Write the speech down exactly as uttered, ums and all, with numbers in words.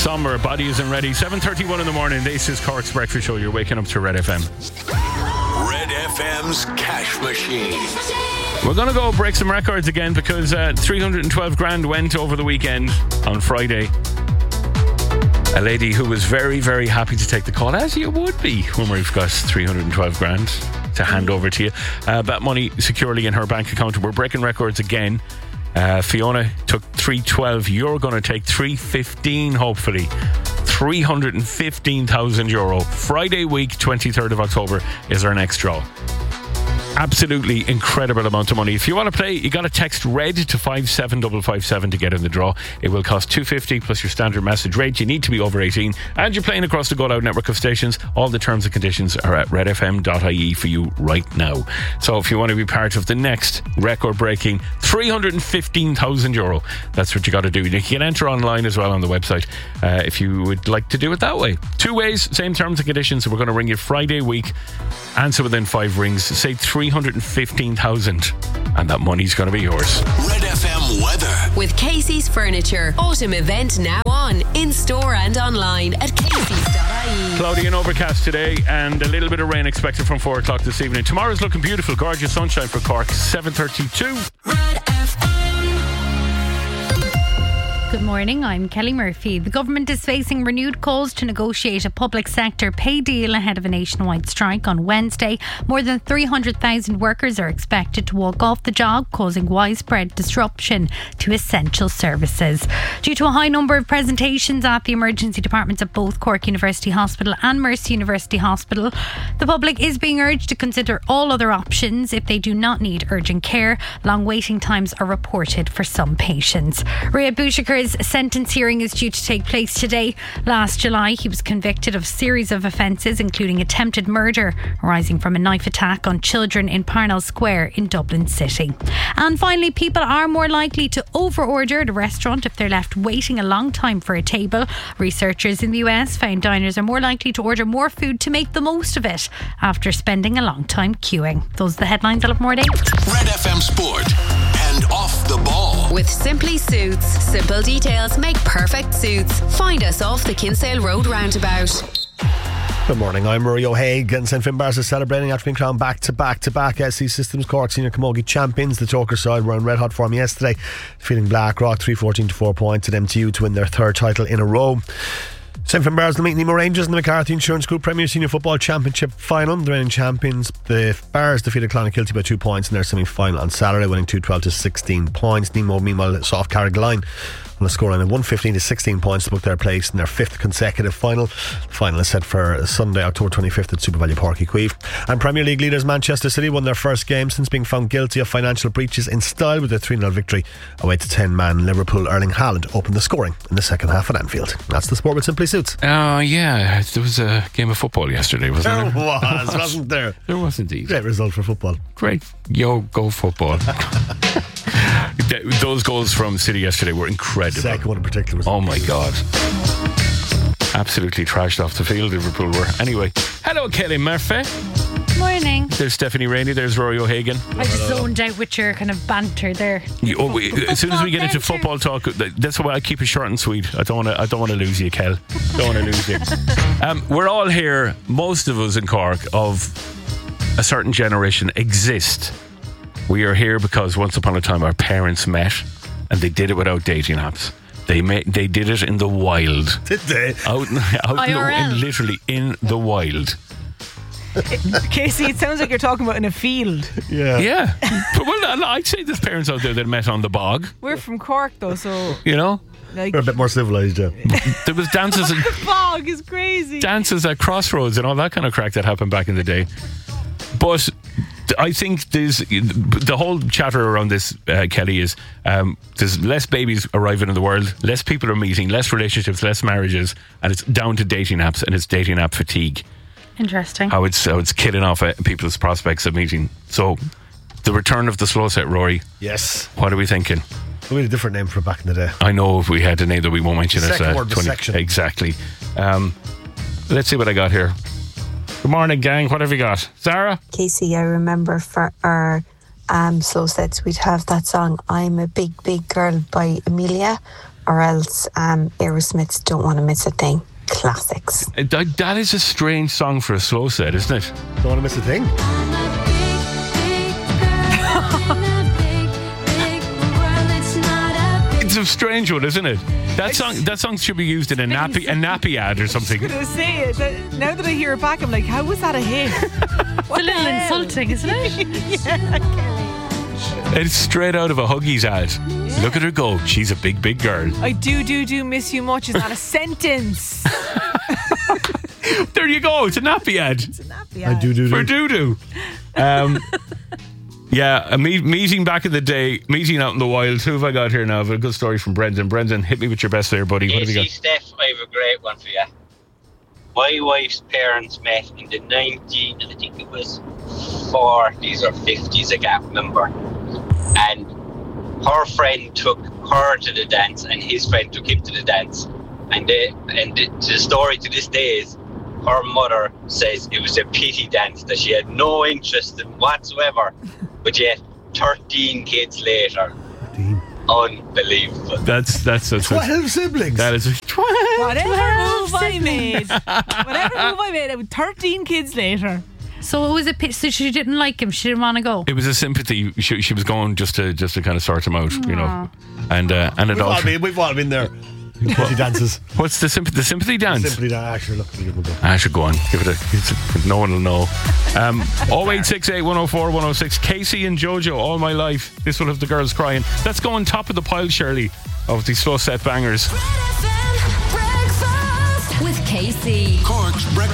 summer. Body isn't ready. seven thirty-one in the morning. This is Cork's Breakfast Show. You're waking up to Red F M. Red F M's Cash Machine. We're going to go break some records again because uh, three hundred twelve grand went over the weekend on Friday. A lady who was very, very happy to take the call, as you would be when we've got three hundred twelve grand to hand over to you. Uh, that money securely in her bank account. We're breaking records again. Uh, Fiona took three twelve. You're going to take three fifteen, hopefully. three hundred fifteen thousand euro. Friday week, twenty-third of October, is our next draw. Absolutely incredible amount of money. If you want to play, you got to text RED to five seven five five seven to get in the draw. It will cost two fifty plus your standard message rate. You need to be over eighteen and you're playing across the Go Loud network of stations. All the terms and conditions are at red f m dot i e for you right now. So if you want to be part of the next record breaking three hundred fifteen thousand euro, that's what you got to do. You can enter online as well on the website uh, if you would like to do it that way. Two ways, same terms and conditions. We're going to ring you Friday week. Answer within five rings. Say three hundred fifteen thousand and that money's going to be yours. Red F M weather with Casey's Furniture. Autumn event now on in store and online at caseys dot i e. Cloudy and overcast today and a little bit of rain expected from four o'clock this evening. Tomorrow's looking beautiful. Gorgeous sunshine for Cork. seven thirty-two. Red F M. Good morning, I'm Kelly Murphy. The government is facing renewed calls to negotiate a public sector pay deal ahead of a nationwide strike on Wednesday. More than three hundred thousand workers are expected to walk off the job, causing widespread disruption to essential services. Due to a high number of presentations at the emergency departments at both Cork University Hospital and Mercy University Hospital, the public is being urged to consider all other options if they do not need urgent care. Long waiting times are reported for some patients. Riyad Bouchaker's sentence hearing is due to take place today. Last July, he was convicted of a series of offences, including attempted murder arising from a knife attack on children in Parnell Square in Dublin City. And finally, people are more likely to over-order at a restaurant if they're left waiting a long time for a table. Researchers in the U S found diners are more likely to order more food to make the most of it after spending a long time queuing. Those are the headlines. I'll have more later. Red F M Sport and Off the Ball with Simply Suits. Simple details make perfect suits. Find us off the Kinsale Road roundabout. Good morning, I'm Murray O'Haig, and Saint Finbarrs is celebrating after being crowned back to back to back S C Systems Cork Senior Camogie champions. The Toker side were in red hot form yesterday, defeating Blackrock three fourteen to four points at M T U to win their third title in a row. Saint Finbarrs will meet Nemo Rangers in the McCarthy Insurance Group Premier Senior Football Championship final. The reigning champions, the Bars, defeated Clonakilty by two points in their semi-final on Saturday, winning two twelve to sixteen points. Nemo meanwhile saw off Carrigaline on a scoreline of one fifteen to sixteen points to book their place in their fifth consecutive final. The final is set for Sunday, October twenty-fifth at Super Value Park Equive. And Premier League leaders Manchester City won their first game since being found guilty of financial breaches in style with a three nil victory away to ten-man Liverpool. Erling Haaland opened the scoring in the second half at Anfield. That's the sport with Simply Suits. Oh, uh, yeah. There was a game of football yesterday, wasn't there? There was, wasn't there? There was indeed. Great result for football. Great. Yo, go football. Those goals from City yesterday were incredible. Second one in particular was oh my God, absolutely trashed off the field Liverpool were. Anyway, hello Kelly Murphy. Morning. There's Stephanie Rainey, there's Rory O'Hagan. I just zoned out with your kind of banter there. You, oh, we, as soon as we get into football talk, that's why I keep it short and sweet. I don't want to I don't want to lose you, Kel. Don't want to lose you. Um, we're all here, most of us in Cork, of a certain generation exist. We are here because once upon a time our parents met and they did it without dating apps. They made, they did it in the wild. Did they? Out, out no, in, literally in the wild. Casey, it sounds like you're talking about in a field. Yeah. Yeah. But, well, I'd say there's parents out there that met on the bog. We're from Cork though, so you know, like, we're a bit more civilised, yeah. There was dances and the bog is crazy. Dances at crossroads and all that kind of crack that happened back in the day. But I think there's the whole chatter around this, uh, Kelly, is um, there's less babies arriving in the world, less people are meeting, less relationships, less marriages, and it's down to dating apps and it's dating app fatigue. Interesting. How it's how it's killing off uh, people's prospects of meeting. So, the return of the slow set, Rory. Yes. What are we thinking? We had a different name for it back in the day. I know if we had a name that we won't mention. Second it. Uh, word, the section. Exactly. Um, let's see what I got here. Good morning, gang. What have you got? Sarah? Casey, I remember for our um, slow sets, we'd have that song, I'm a Big, Big Girl by Amelia. or else um, Aerosmith's Don't Want to Miss a Thing. Classics. Uh, That, that is a strange song for a slow set, isn't it? Don't want to miss a thing. It's a strange one, isn't it? That song that song should be used in a nappy a nappy ad or something. I'm going to say it. That, now that I hear it back, I'm like, how was that a hit? It's a little insulting, isn't it? It's straight out of a Huggies ad. Look at her go. She's a big, big girl. I do, do, do miss you much. Is not a sentence. There you go. It's a nappy ad. It's a nappy I ad. do do For do. doo-doo. Um, yeah, a me- meeting back in the day, meeting out in the wild. Who have I got here now? I've a good story from Brendan. Brendan, hit me with your best there, buddy. What have you Casey, got? Steph, I have a great one for you. My wife's parents met in the nineteen, I think it was forties or fifties, I can't remember. And her friend took her to the dance, and his friend took him to the dance. And they, and the, the story to this day is, her mother says it was a pity dance that she had no interest in whatsoever. But yet, thirteen kids later, thirteen. Unbelievable. That's that's that's, that's twelve siblings. that is a Whatever move I made, whatever move I made, it was thirteen kids later. So it was a pit. So she didn't like him. She didn't want to go. It was a sympathy. She, she was going just to just to kind of sort him out, you know, and uh, and We've all adultery. been, we've all been there. She dances. What's the sympathy? The sympathy dance. Simply that. Actually, look, give it a go. I should go on. Give it a. It's, no one will know. Um, oh eight six eight, one oh four, one oh six. Casey and Jojo, All My Life. This will have the girls crying. Let's go on top of the pile, Shirley, of these slow set bangers. With K C. Cork's breakfast